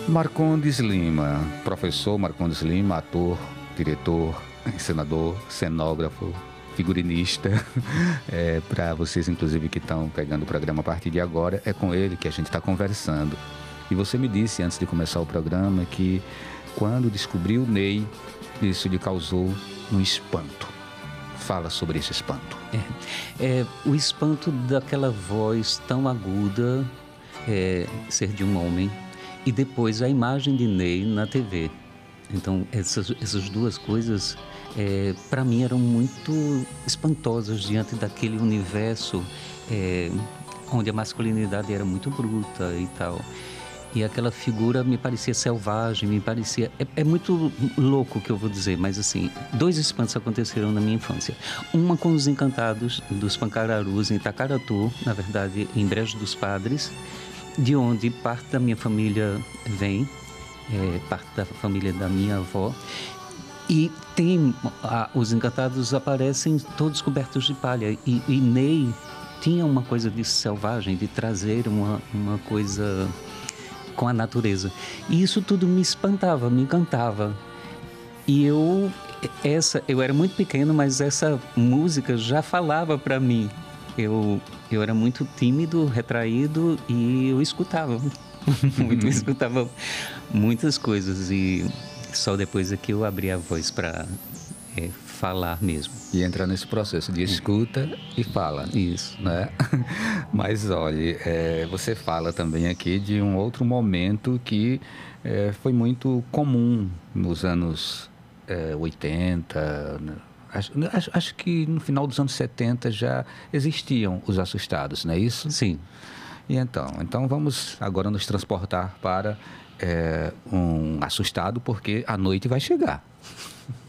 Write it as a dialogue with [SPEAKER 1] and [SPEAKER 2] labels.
[SPEAKER 1] Marcondes Lima, professor Marcondes Lima, ator, diretor, encenador, cenógrafo, figurinista. Para vocês, inclusive, que estão pegando o programa a partir de agora, é com ele que a gente está conversando. E você me disse, antes de começar o programa, que quando descobriu o Ney, isso lhe causou um espanto. Fala sobre esse espanto.
[SPEAKER 2] O espanto daquela voz tão aguda, ser de um homem, e depois a imagem de Ney na TV. Então, essas duas coisas, para mim, eram muito espantosas diante daquele universo onde a masculinidade era muito bruta e tal. E aquela figura me parecia selvagem, me parecia... É muito louco o que eu vou dizer, mas assim, dois espantos aconteceram na minha infância. Uma com os Encantados dos Pancararus em Itacaratu, na verdade, em Brejo dos Padres, de onde parte da minha família vem, parte da família da minha avó. E os Encantados aparecem todos cobertos de palha. E Ney tinha uma coisa de selvagem, de trazer uma coisa com a natureza. E isso tudo me espantava, me encantava. E eu era muito pequeno, mas essa música já falava para mim. Eu era muito tímido, retraído, e eu escutava muito, escutava muitas coisas, e só depois é que eu abri a voz para falar mesmo.
[SPEAKER 1] E entrar nesse processo de escuta e fala.
[SPEAKER 2] Isso.
[SPEAKER 1] Né? Mas, olha, você fala também aqui de um outro momento que foi muito comum nos anos 80, né? Acho que no final dos anos 70 já existiam os assustados, não é isso?
[SPEAKER 2] Sim.
[SPEAKER 1] E então vamos agora nos transportar para um assustado, porque a noite vai chegar.